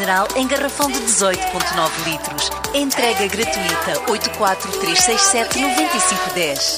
Mineral em garrafão de 18,9 litros. Entrega gratuita 843679510.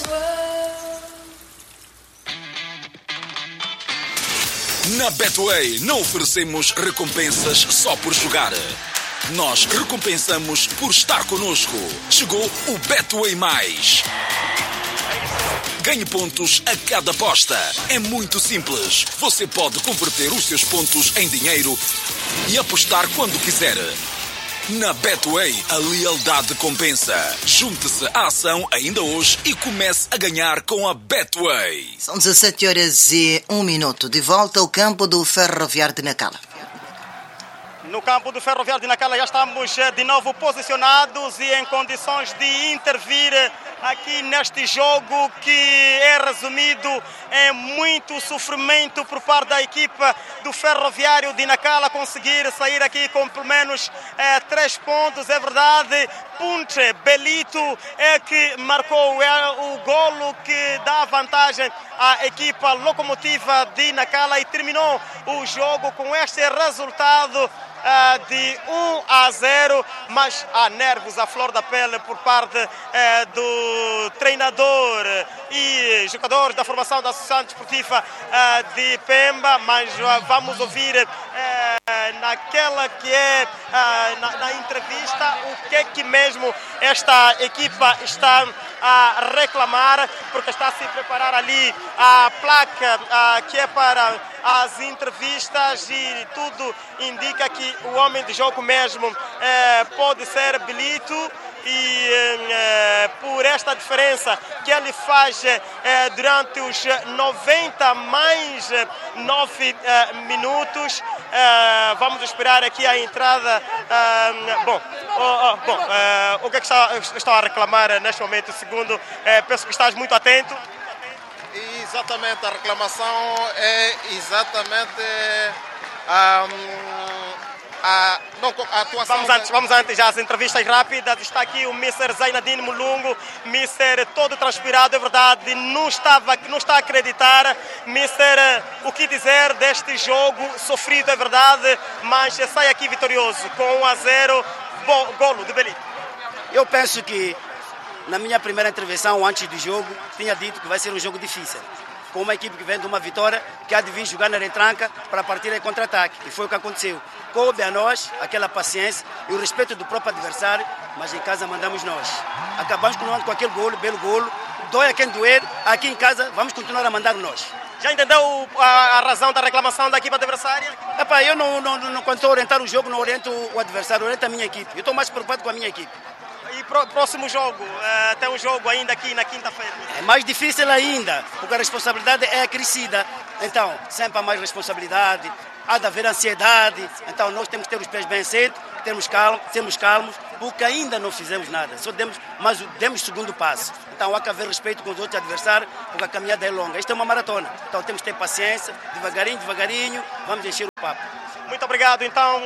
Na Betway não oferecemos recompensas só por jogar. Nós recompensamos por estar connosco. Chegou o Betway Mais. Ganhe pontos a cada aposta. É muito simples. Você pode converter os seus pontos em dinheiro e apostar quando quiser. Na Betway, a lealdade compensa. Junte-se à ação ainda hoje e comece a ganhar com a Betway. São 17h01. De volta ao campo do Ferroviário de Nacala. No campo do Ferroviário de Nacala já estamos de novo posicionados e em condições de intervir aqui neste jogo que é resumido em muito sofrimento por parte da equipa do Ferroviário de Nacala conseguir sair aqui com pelo menos 3 pontos. É verdade, Punche Belito é que marcou o golo que dá vantagem à equipa locomotiva de Nacala e terminou o jogo com este resultado de 1-0, mas há nervos à flor da pele por parte do treinador e jogadores da formação da Associação Desportiva de Pemba, mas vamos ouvir naquela que é na entrevista o que mesmo esta equipa está a reclamar, porque está a se preparar ali a placa que é para as entrevistas e tudo indica que o homem de jogo mesmo pode ser Belito e por esta diferença que ele faz durante os 90 mais 9 minutos, vamos esperar aqui a entrada. O que é que está a reclamar neste momento? Segundo, penso que estás muito atento. Exatamente, a reclamação é exatamente a atuação. Vamos antes já às entrevistas rápidas. Está aqui o Mr. Zainadine Mulungu, Mr. todo transpirado, é verdade, não está a acreditar. Mr. o que dizer deste jogo sofrido, é verdade, mas sai aqui vitorioso com 1-0, golo de Belito. Eu penso que na minha primeira intervenção antes do jogo tinha dito que vai ser um jogo difícil, com uma equipe que vem de uma vitória que há de vir jogar na retranca para partir em contra-ataque, e foi o que aconteceu. Coube a nós aquela paciência e o respeito do próprio adversário, mas em casa mandamos nós. Acabamos com aquele golo, belo golo, dói a quem doer, aqui em casa vamos continuar a mandar nós. Já entendeu a razão da reclamação da equipe adversária? Eu quando estou a orientar o jogo, não oriento o adversário, oriento a minha equipe. Eu estou mais preocupado com a minha equipe. E próximo jogo, tem um jogo ainda aqui na quinta-feira. É mais difícil ainda, porque a responsabilidade é acrescida. Então, sempre há mais responsabilidade, há de haver ansiedade. Então, nós temos que ter os pés bem assentos, sermos calmos, porque ainda não fizemos nada. Mas demos o segundo passo. Então, há que haver respeito com os outros adversários, porque a caminhada é longa. Isto é uma maratona. Então, temos que ter paciência, devagarinho, vamos encher o papo. Muito obrigado. Então,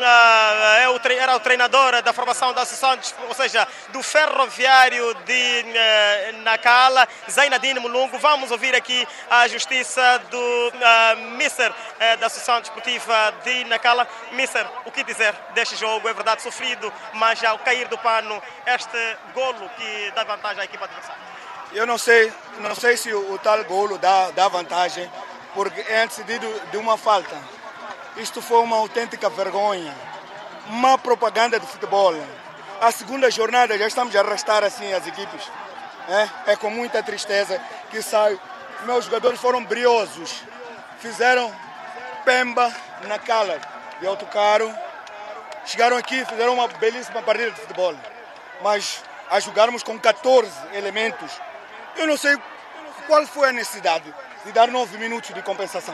era o treinador da formação da Associação, ou seja, do Ferroviário de Nacala, Zainadine Mulungu. Vamos ouvir aqui a justiça do Mister da Associação Desportiva de Nacala. Mister, o que dizer deste jogo? É verdade, sofrido, mas ao cair do pano, este golo que dá vantagem à equipa adversária. Eu não sei se o tal golo dá vantagem, porque é antecedido de uma falta. Isto foi uma autêntica vergonha, má propaganda de futebol. A segunda jornada já estamos a arrastar assim as equipes. É com muita tristeza que sai. Meus jogadores foram briosos, fizeram Pemba, Nacala e autocarro. Chegaram aqui, fizeram uma belíssima partida de futebol. Mas a jogarmos com 14 elementos, eu não sei qual foi a necessidade de dar 9 minutos de compensação.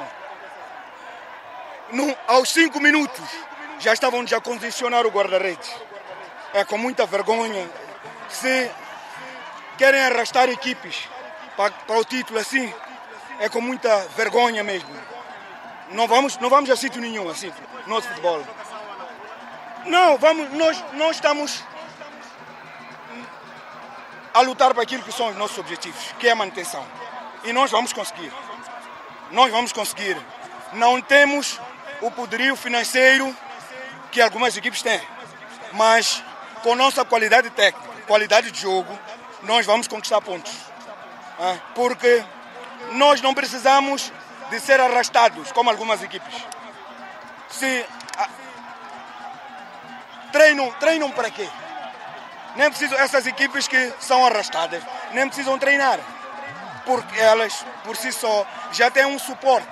Aos 5 minutos já estavam a condicionar o guarda-redes. É com muita vergonha. Se querem arrastar equipes para o título assim, é com muita vergonha mesmo. Não vamos a sítio nenhum assim, nosso futebol. Não, nós estamos a lutar para aquilo que são os nossos objetivos, que é a manutenção. E nós vamos conseguir. Não temos o poderio financeiro que algumas equipes têm. Mas com nossa qualidade técnica, qualidade de jogo, nós vamos conquistar pontos. Porque nós não precisamos de ser arrastados, como algumas equipes. Treinam para quê? Nem precisam, essas equipes que são arrastadas, nem precisam treinar. Porque elas, por si só, já têm um suporte.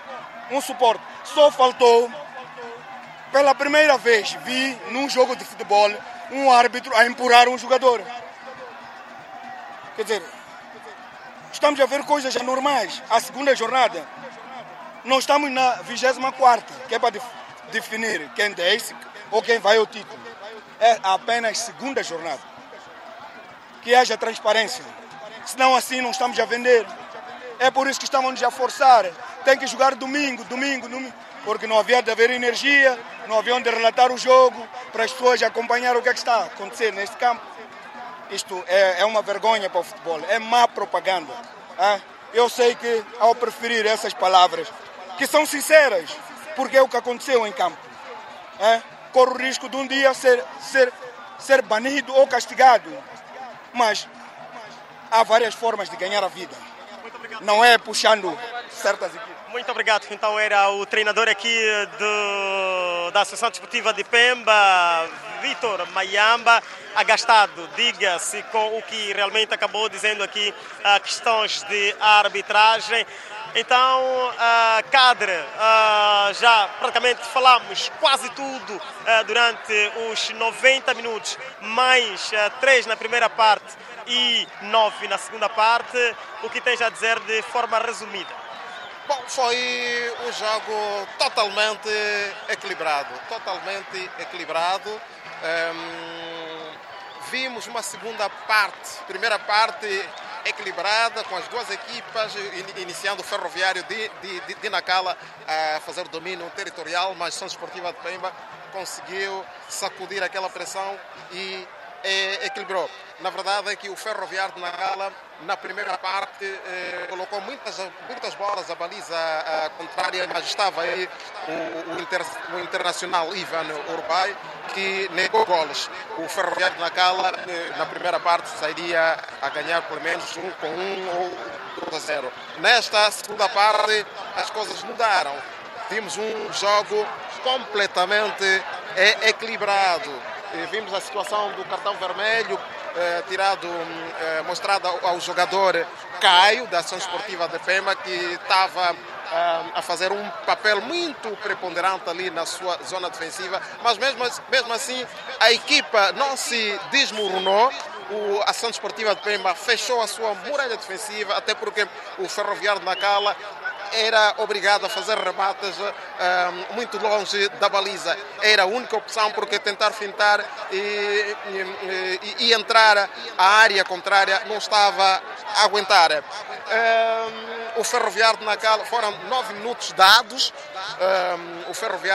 Só faltou, pela primeira vez, vi num jogo de futebol, um árbitro a empurrar um jogador. Quer dizer, estamos a ver coisas anormais. A segunda jornada, nós estamos na 24ª, que é para definir quem desce ou quem vai ao título. É apenas segunda jornada. Que haja transparência. Senão assim não estamos a vender. É por isso que estamos a forçar. Tem que jogar domingo. Porque não havia de haver energia, não havia onde relatar o jogo, para as pessoas acompanhar o que está a acontecer neste campo. Isto é uma vergonha para o futebol, é má propaganda. Eu sei que ao preferir essas palavras, que são sinceras, porque é o que aconteceu em campo, corre o risco de um dia ser banido ou castigado. Mas há várias formas de ganhar a vida. Não é puxando certas equipes. Muito obrigado. Então era o treinador aqui da Associação Desportiva de Pemba, Vitor Mayamba, agastado, diga-se, com o que realmente acabou dizendo aqui, questões de arbitragem. Então, Cadre, já praticamente falamos quase tudo durante os 90 minutos, mais 3 na primeira parte e 9 na segunda parte. O que tens a dizer de forma resumida? Bom, foi um jogo totalmente equilibrado. Vimos uma primeira parte equilibrada, com as duas equipas, iniciando o Ferroviário de Nacala a fazer o domínio territorial, mas a Associação Desportiva de Pemba conseguiu sacudir aquela pressão e equilibrou. Na verdade é que o Ferroviário de Nacala, na primeira parte, colocou muitas bolas à baliza contrária, mas estava aí o internacional Ivan Urbay, que negou golos. O Ferroviário de Nacala, na primeira parte, sairia a ganhar pelo menos 1-1 ou 2-0. Nesta segunda parte, as coisas mudaram. Vimos um jogo completamente equilibrado. Vimos a situação do cartão vermelho mostrada ao jogador Caio, da Associação Desportiva de Pemba, que estava a fazer um papel muito preponderante ali na sua zona defensiva, mas mesmo assim a equipa não se desmoronou. A Associação Desportiva de Pemba fechou a sua muralha defensiva, até porque o Ferroviário de Nacala era obrigado a fazer rebates muito longe da baliza. Era a única opção, porque tentar fintar e entrar à área contrária não estava a aguentar. O Ferroviário de Nacala, foram 9 minutos dados. O Ferroviário